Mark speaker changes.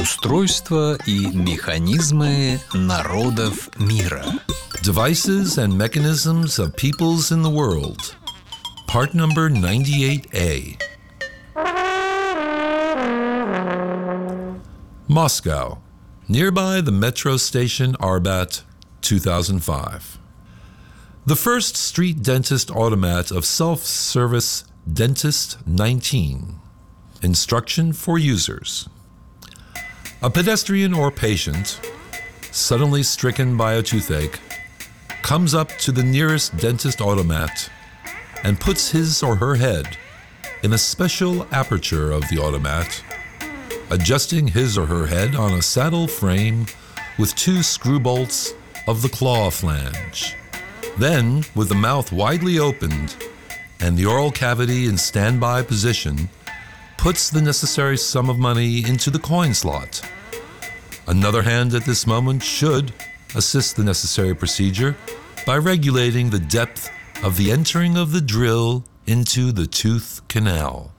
Speaker 1: Устройства и механизмы народов мира.
Speaker 2: Devices and Mechanisms of Peoples in the World. Part number 98A. Moscow, nearby the metro station Arbat, 2005. The first street dentist automat of self-service Dentist 19. Instruction for users. A pedestrian or patient, suddenly stricken by a toothache, comes up to the nearest dentist automat and puts his or her head in a special aperture of the automat, adjusting his or her head on a saddle frame with 2 screw bolts of the claw flange. Then, with the mouth widely opened and the oral cavity in standby position, puts the necessary sum of money into the coin slot. Another hand at this moment should assist the necessary procedure by regulating the depth of the entering of the drill into the tooth canal.